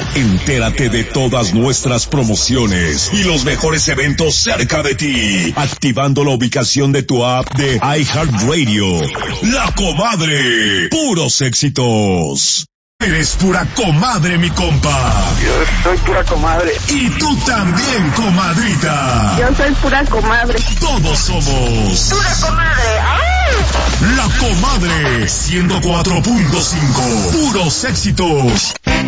Entérate de todas nuestras promociones y los mejores eventos cerca de ti, activando la ubicación de tu app de iHeartRadio. La Comadre, puros éxitos. Eres pura comadre, mi compa. Yo soy pura comadre. Y tú también, comadrita. Yo soy pura comadre. Todos somos pura comadre. ¡Ay! La Comadre 104.5. Puros éxitos.